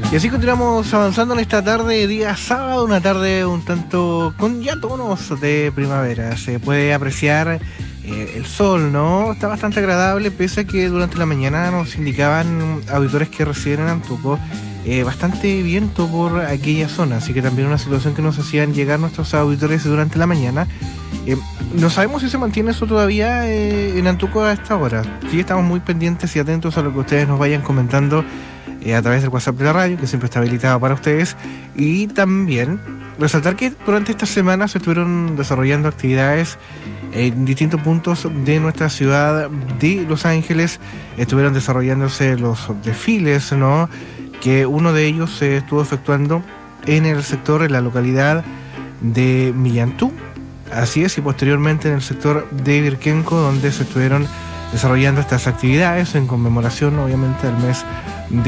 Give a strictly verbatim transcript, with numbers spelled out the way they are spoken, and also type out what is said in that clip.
Y así continuamos avanzando en esta tarde, día sábado, una tarde un tanto con ya tonos de primavera. Se puede apreciar eh, el sol, ¿no? Está bastante agradable, pese a que durante la mañana nos indicaban auditores que residen en Antuco eh, bastante viento por aquella zona. Así que también una situación que nos hacían llegar nuestros auditores durante la mañana. Eh, no sabemos si se mantiene eso todavía eh, en Antuco a esta hora. Sí, estamos muy pendientes y atentos a lo que ustedes nos vayan comentando Eh, a través del WhatsApp de la radio, que siempre está habilitado para ustedes. Y también resaltar que durante esta semana se estuvieron desarrollando actividades en distintos puntos de nuestra ciudad de Los Ángeles. Estuvieron desarrollándose los desfiles, ¿no? Que uno de ellos se estuvo efectuando en el sector, en la localidad de Millantú. Así es, y posteriormente en el sector de Virquenco, donde se estuvieron desarrollando estas actividades en conmemoración, obviamente, del mes